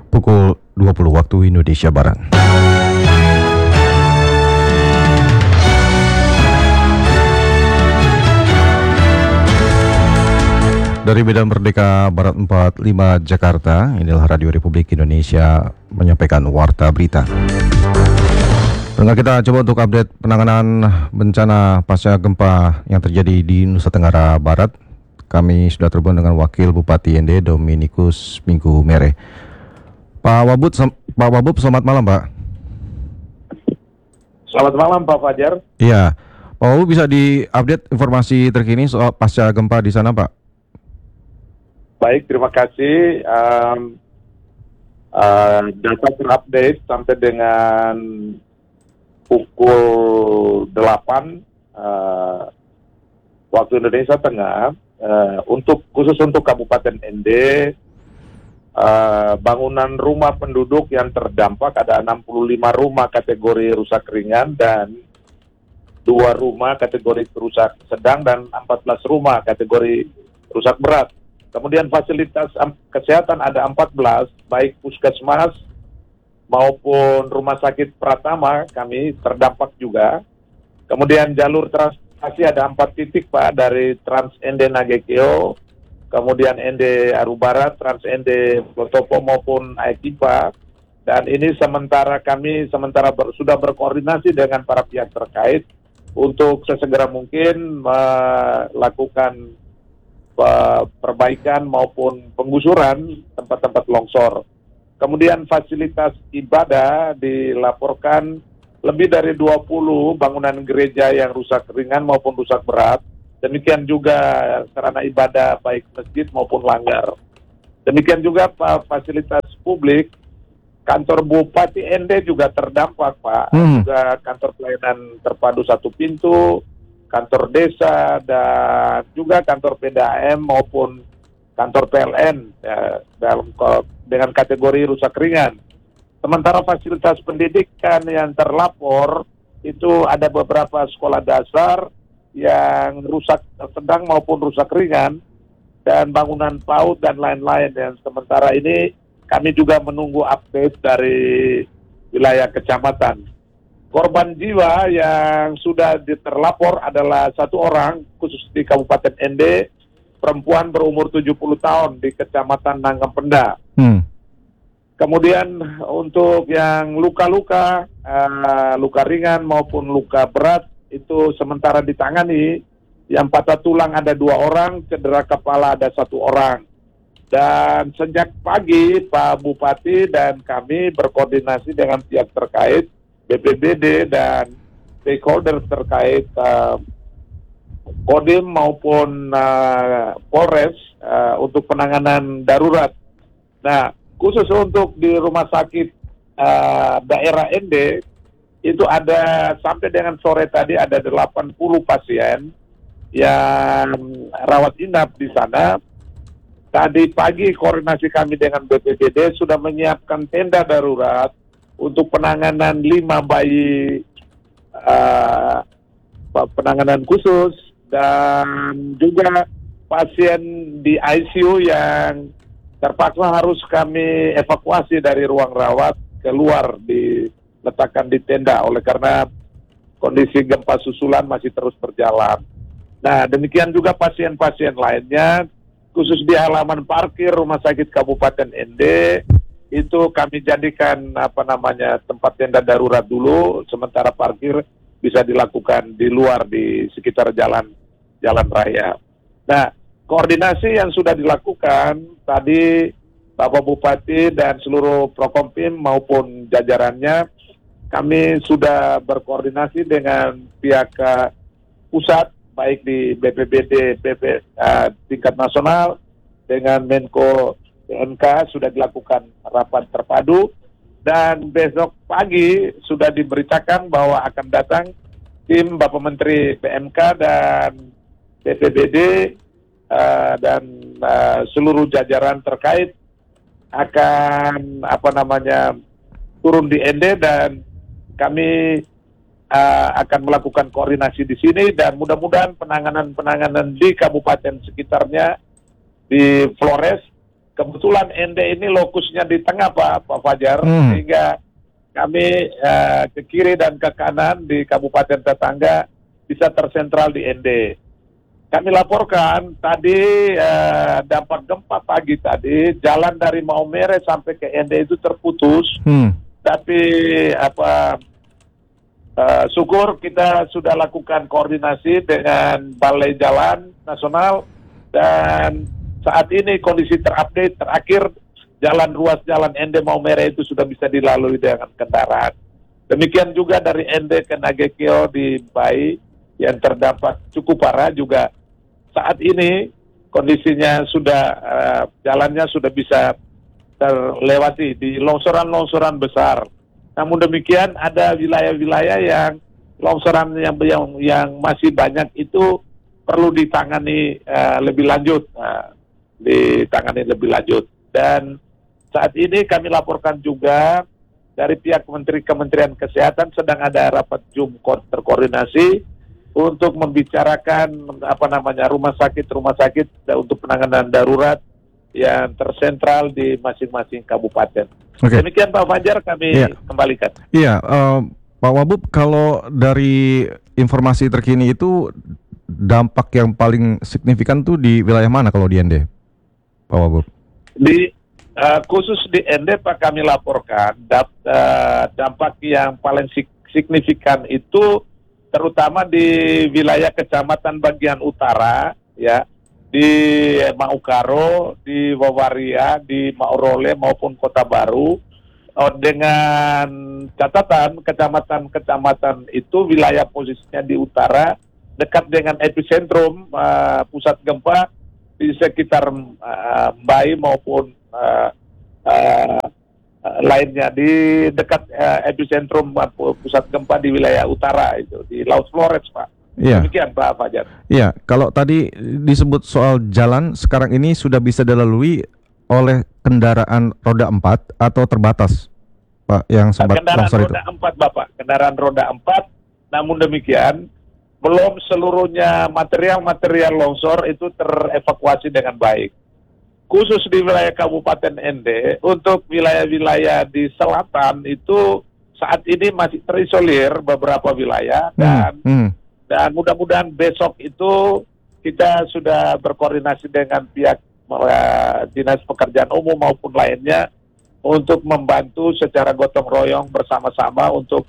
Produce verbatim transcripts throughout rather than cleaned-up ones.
pukul dua puluh waktu Indonesia Barat. Dari Medan Merdeka Barat empat puluh lima Jakarta, inilah Radio Republik Indonesia menyampaikan Warta Berita. Pendengar, kita coba untuk update penanganan bencana pasca gempa yang terjadi di Nusa Tenggara Barat. Kami sudah terhubung dengan Wakil Bupati N D Dominikus Minggu Mere. Pak Wabub, Pak Wabub, selamat malam, Pak. Selamat malam, Pak Fajar. Iya, Pak Wabub, bisa diupdate informasi terkini soal pasca gempa di sana, Pak? Baik, terima kasih. Um, uh, data terupdate sampai dengan pukul delapan uh, waktu Indonesia Tengah, uh, untuk khusus untuk Kabupaten N D, uh, bangunan rumah penduduk yang terdampak ada enam puluh lima rumah kategori rusak ringan dan dua rumah kategori rusak sedang dan empat belas rumah kategori rusak berat. Kemudian fasilitas kesehatan ada empat belas, baik puskesmas maupun rumah sakit Pratama kami terdampak juga. Kemudian jalur transportasi ada empat titik, Pak, dari Trans N D Nagekeo, kemudian N D Aru Barat, Trans N D Plotopo maupun Aekipa. Dan ini sementara kami sementara ber, sudah berkoordinasi dengan para pihak terkait untuk sesegera mungkin melakukan perbaikan maupun penggusuran tempat-tempat longsor. Kemudian fasilitas ibadah dilaporkan lebih dari dua puluh bangunan gereja yang rusak ringan maupun rusak berat. Demikian juga sarana ibadah baik masjid maupun langgar. Demikian juga Pak, fasilitas publik, kantor Bupati N D juga terdampak, Pak. Hmm. Juga kantor pelayanan terpadu satu pintu, kantor desa, dan juga kantor P D A M maupun kantor P L N ya, dalam dengan kategori rusak ringan. Sementara fasilitas pendidikan yang terlapor itu ada beberapa sekolah dasar yang rusak sedang maupun rusak ringan dan bangunan PAUD dan lain-lain. Dan sementara ini kami juga menunggu update dari wilayah kecamatan. Korban jiwa yang sudah terlapor adalah satu orang khusus di Kabupaten N D, perempuan berumur tujuh puluh tahun di Kecamatan Nanggam-Penda. Hmm. Kemudian untuk yang luka-luka, uh, luka ringan maupun luka berat itu sementara ditangani. Yang patah tulang ada dua orang, cedera kepala ada satu orang. Dan sejak pagi Pak Bupati dan kami berkoordinasi dengan pihak terkait, B P B D dan stakeholder terkait, uh, Kodim maupun uh, Polres uh, untuk penanganan darurat. Nah, khusus untuk di rumah sakit uh, daerah N D, itu ada sampai dengan sore tadi ada delapan puluh pasien yang rawat inap di sana. Tadi pagi koordinasi kami dengan B P B D sudah menyiapkan tenda darurat untuk penanganan lima bayi uh, penanganan khusus, dan juga pasien di I C U yang terpaksa harus kami evakuasi dari ruang rawat keluar, diletakkan di tenda oleh karena kondisi gempa susulan masih terus berjalan. Nah, demikian juga pasien-pasien lainnya, khusus di halaman parkir Rumah Sakit Kabupaten N D, itu kami jadikan apa namanya tempat tenda darurat dulu, sementara parkir bisa dilakukan di luar di sekitar jalan jalan raya. Nah, koordinasi yang sudah dilakukan tadi Bapak Bupati dan seluruh Prokompim maupun jajarannya, kami sudah berkoordinasi dengan pihak uh, pusat, baik di B P B D B P uh, tingkat nasional dengan Menko P M K sudah dilakukan rapat terpadu, dan besok pagi sudah diberitakan bahwa akan datang tim Bapak Menteri P M K dan B P B D uh, dan uh, seluruh jajaran terkait akan apa namanya turun di N D, dan kami uh, akan melakukan koordinasi di sini, dan mudah-mudahan penanganan-penanganan di kabupaten sekitarnya, di Flores, kebetulan N D ini lokusnya di tengah Pak, Pak Fajar, Hmm. sehingga kami uh, ke kiri dan ke kanan di kabupaten tetangga bisa tersentral di N D. Kami laporkan tadi uh, dampak gempa pagi tadi, jalan dari Maumere sampai ke N D itu terputus, Hmm. tapi apa uh, syukur kita sudah lakukan koordinasi dengan Balai Jalan Nasional, dan saat ini kondisi terupdate terakhir jalan ruas jalan N D Maumere itu sudah bisa dilalui dengan kendaraan. Demikian juga dari N D ke Nagekeo di Bai yang terdampak cukup parah juga saat ini kondisinya sudah uh, jalannya sudah bisa terlewati di longsoran-longsoran besar. Namun demikian ada wilayah-wilayah yang longsoran yang yang, yang masih banyak itu perlu ditangani uh, lebih lanjut, uh, ditangani lebih lanjut. Dan saat ini kami laporkan juga dari pihak Menteri Kementerian Kesehatan sedang ada rapat Zoom ko- terkoordinasi untuk membicarakan apa namanya rumah sakit-rumah sakit untuk penanganan darurat yang tersentral di masing-masing kabupaten. Oke. Demikian Pak Fajar, kami Iya. kembalikan. Iya, eh, Pak Wabub, kalau dari informasi terkini itu dampak yang paling signifikan tuh di wilayah mana kalau di N D, Pak Wabub? Di uh, khusus di N D Pak kami laporkan dap, uh, dampak yang paling sig- signifikan itu terutama di wilayah kecamatan bagian utara, ya, di Maukaro, di Wawaria, di Maurole maupun Kota Baru, oh, dengan catatan kecamatan-kecamatan itu wilayah posisinya di utara, dekat dengan epicentrum uh, pusat gempa di sekitar uh, Bai maupun uh, uh, Uh, lainnya di dekat uh, epicentrum uh, pusat gempa di wilayah utara itu di Laut Flores Pak. Iya. Demikian Pak Fajar. Iya, kalau tadi disebut soal jalan sekarang ini sudah bisa dilalui oleh kendaraan roda empat atau terbatas, Pak, yang sempat Kendaraan longsor itu? roda empat Bapak, kendaraan roda empat. Namun demikian belum seluruhnya material-material longsor itu terevakuasi dengan baik. Khusus di wilayah Kabupaten N D, untuk wilayah-wilayah di selatan itu saat ini masih terisolir beberapa wilayah, dan Hmm, hmm. dan mudah-mudahan besok itu kita sudah berkoordinasi dengan pihak uh, Dinas Pekerjaan Umum maupun lainnya untuk membantu secara gotong royong bersama-sama untuk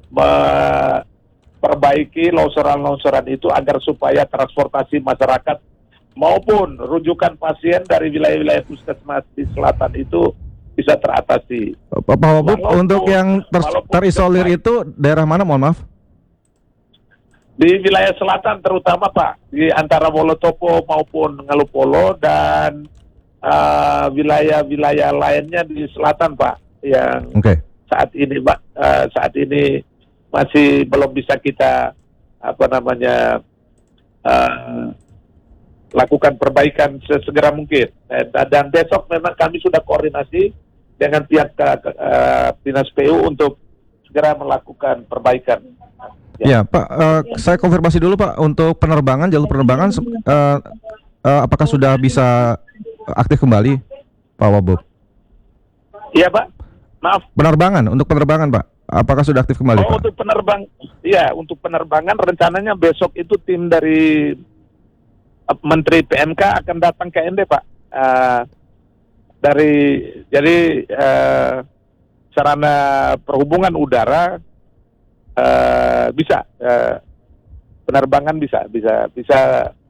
memperbaiki longsoran-longsoran itu agar supaya transportasi masyarakat maupun rujukan pasien dari wilayah-wilayah puskesmas di selatan itu bisa teratasi. Pak Wabub, Walaupun- untuk yang ter- walaupun terisolir gempa- itu daerah mana, mohon maaf? Di wilayah selatan terutama Pak, di antara Wonosobo maupun Ngalupolo dan uh, wilayah-wilayah lainnya di selatan Pak, yang Oke. saat ini Pak, uh, saat ini masih belum bisa kita apa namanya uh, lakukan perbaikan sesegera mungkin. Dan, dan besok memang kami sudah koordinasi dengan pihak uh, Dinas P U untuk segera melakukan perbaikan. Ya, Pak, eh, saya konfirmasi dulu Pak untuk penerbangan, jalur penerbangan se- eh, eh, apakah sudah bisa aktif kembali, Pak Wabub? Iya Pak, maaf. Penerbangan, untuk penerbangan Pak, apakah sudah aktif kembali Oh, Pak? untuk penerbang, ya untuk penerbangan rencananya besok itu tim dari uh, Menteri P M K akan datang ke N D Pak. Uh, dari jadi uh, sarana perhubungan udara uh, bisa uh, penerbangan bisa bisa bisa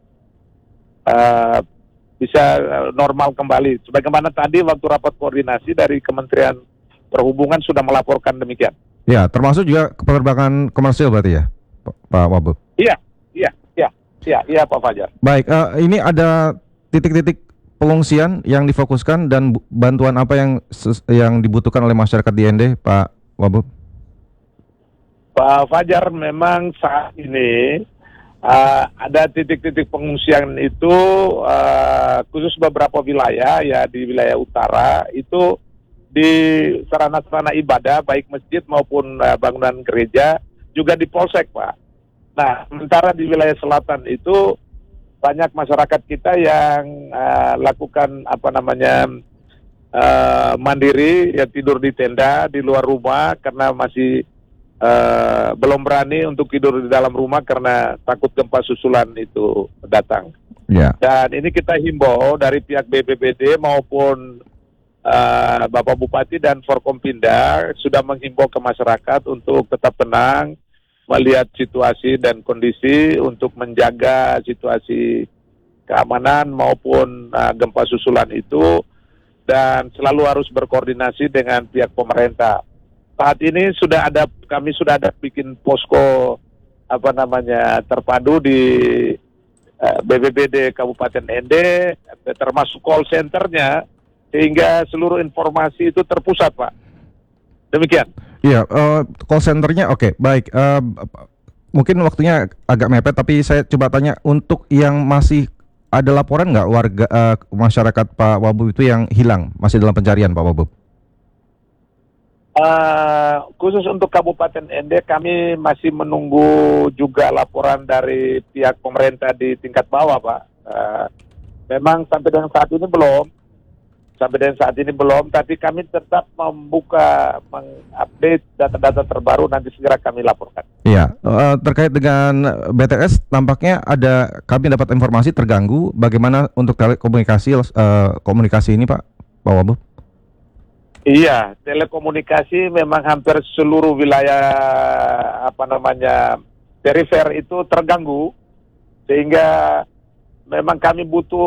uh, bisa normal kembali. Sebagaimana tadi waktu rapat koordinasi dari Kementerian Perhubungan sudah melaporkan demikian. Ya, termasuk juga penerbangan komersil berarti ya, Pak Pak Wabub? Iya, iya, iya, iya, iya Pak Fajar. Baik, eh, ini ada titik-titik pengungsian yang difokuskan dan bu- bantuan apa yang ses- yang dibutuhkan oleh masyarakat di N D, Pak Wabub? Pak Fajar, memang saat ini uh, ada titik-titik pengungsian itu uh, khusus beberapa wilayah ya, di wilayah utara itu di sarana-sarana ibadah baik masjid maupun uh, bangunan gereja, juga di polsek Pak. Nah, sementara di wilayah selatan itu banyak masyarakat kita yang uh, lakukan apa namanya uh, mandiri, ya tidur di tenda di luar rumah karena masih uh, belum berani untuk tidur di dalam rumah karena takut gempa susulan itu datang. Ya. Dan ini kita himbau dari pihak B P B D maupun uh, Bapak Bupati dan Forkompinda sudah menghimbau ke masyarakat untuk tetap tenang, melihat situasi dan kondisi untuk menjaga situasi keamanan maupun uh, gempa susulan itu, dan selalu harus berkoordinasi dengan pihak pemerintah. Saat ini sudah ada, kami sudah ada bikin posko apa namanya terpadu di uh, B P B D Kabupaten N D, termasuk call centernya, sehingga seluruh informasi itu terpusat, Pak. Demikian. Iya, uh, call centernya oke, okay, baik. Uh, mungkin waktunya agak mepet, tapi saya coba tanya untuk yang masih ada laporan nggak warga uh, masyarakat Pak Wabub itu yang hilang, masih dalam pencarian Pak Wabub? Uh, khusus untuk Kabupaten N D kami masih menunggu juga laporan dari pihak pemerintah di tingkat bawah, Pak. Uh, memang sampai dengan saat ini belum. Sampai dengan saat ini belum, tapi kami tetap membuka, mengupdate data-data terbaru, nanti segera kami laporkan. Iya, uh, terkait dengan B T S, tampaknya ada, kami dapat informasi terganggu. Bagaimana untuk telekomunikasi uh, komunikasi ini, Pak, Pak Wabub? Iya, telekomunikasi memang hampir seluruh wilayah apa namanya perifer itu terganggu, sehingga memang kami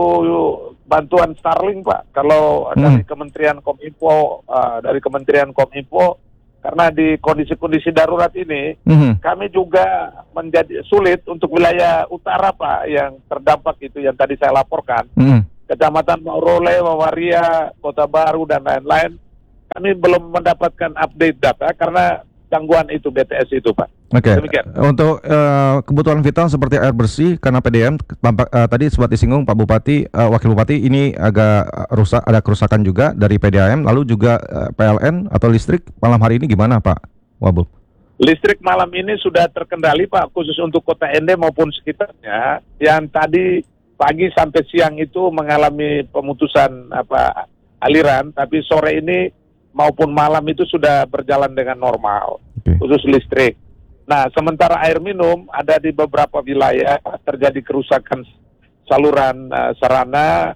butuh bantuan Starlink, Pak. Kalau hmm. dari Kementerian Kominfo, uh, dari Kementerian Kominfo, karena di kondisi-kondisi darurat ini, hmm. kami juga menjadi sulit untuk wilayah utara, Pak, yang terdampak itu yang tadi saya laporkan, hmm. Kecamatan Maurole, Mawaria, Kota Baru dan lain-lain. Kami belum mendapatkan update data karena gangguan itu B T S itu, Pak. Oke. Okay. Untuk uh, kebutuhan vital seperti air bersih karena P D M tampak uh, tadi sempat disinggung Pak Bupati, uh, Wakil Bupati, ini agak rusak, ada kerusakan juga dari P D A M, lalu juga uh, P L N atau listrik malam hari ini gimana, Pak Wabub? Listrik malam ini sudah terkendali, Pak, khusus untuk Kota N D maupun sekitarnya. Yang tadi pagi sampai siang itu mengalami pemutusan apa aliran, tapi sore ini maupun malam itu sudah berjalan dengan normal, okay. Khusus listrik. Nah, sementara air minum ada di beberapa wilayah terjadi kerusakan saluran uh, sarana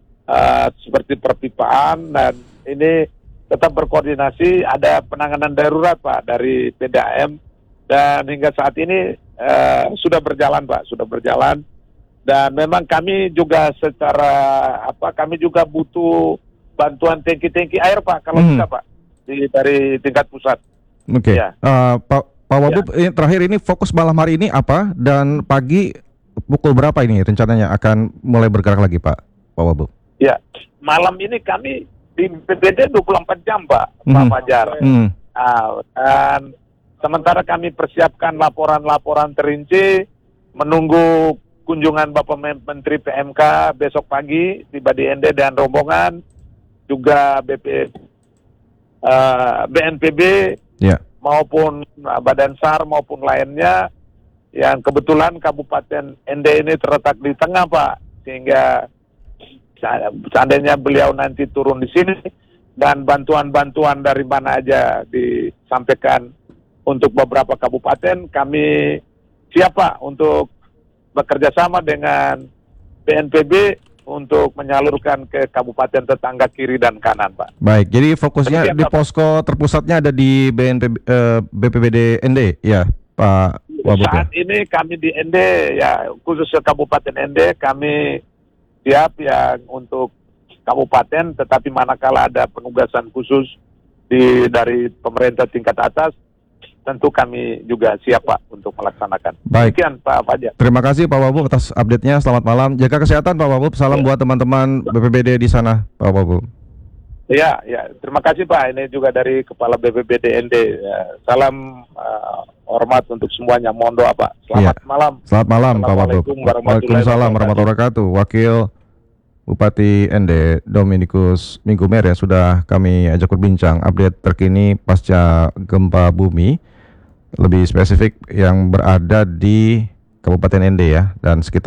uh, seperti perpipaan, dan ini tetap berkoordinasi, ada penanganan darurat, Pak, dari P D A M, dan hingga saat ini uh, sudah berjalan, Pak, sudah berjalan. Dan memang kami juga secara apa, kami juga butuh bantuan tangki-tangki air, Pak, kalau hmm. bisa, Pak, di, dari tingkat pusat. Oke, okay. ya. uh, Pak Pak Wabub, ya. Ini, terakhir ini fokus malam hari ini apa, dan pagi pukul berapa ini rencananya akan mulai bergerak lagi, Pak Pak Wabub? Ya, malam ini kami di B P B D dua puluh empat jam, Pak, hmm. Pak Fajar. Hmm. Nah, dan sementara kami persiapkan laporan-laporan terinci, menunggu kunjungan Bapak Menteri P M K besok pagi, tiba di N D dan rombongan, juga B P, uh, B N P B, yeah. maupun uh, Badan S A R maupun lainnya, yang kebetulan Kabupaten N D ini terletak di tengah, Pak, sehingga seandainya beliau nanti turun di sini dan bantuan-bantuan dari mana aja disampaikan untuk beberapa kabupaten, kami siap, Pak, untuk bekerja sama dengan B N P B untuk menyalurkan ke kabupaten tetangga kiri dan kanan, Pak. Baik, jadi fokusnya di posko terpusatnya ada di B N P B, eh, B P B D N D, ya, Pak Wabub. Saat ya? Ini kami di N D, ya, khusus ke Kabupaten N D, kami siap yang untuk kabupaten, tetapi manakala ada penugasan khusus di dari pemerintah tingkat atas, tentu kami juga siap, Pak, untuk melaksanakan. Baik. Demikian, Pak Fajar. Terima kasih Pak Wabub atas update-nya. Selamat malam. Jaga kesehatan, Pak Wabub. Salam ya. Buat teman-teman B P B D di sana, Pak Wabub. Ya, ya. Terima kasih, Pak. Ini juga dari Kepala B P B D N D. Ya. Salam uh, hormat untuk semuanya. Mohon doa, Pak. Selamat ya. Malam. Selamat malam, Pak Wabub. Waalaikumsalam warahmatullahi wabarakatuh. Wakil Bupati N D Dominikus Minggumer ya, sudah kami ajak berbincang update terkini pasca gempa bumi, lebih spesifik yang berada di Kabupaten N D ya, dan sekitar